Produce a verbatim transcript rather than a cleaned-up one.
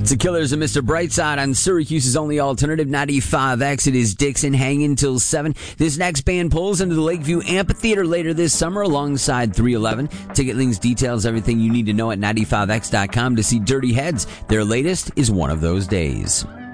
It's the Killers of Mister Brightside on Syracuse's only alternative, ninety-five X. It is Dixon hanging till seven. This next band pulls into the Lakeview Amphitheater later this summer alongside three eleven. Ticket links, details, everything you need to know at ninety-five X dot com to see Dirty Heads. Their latest is One of Those Days.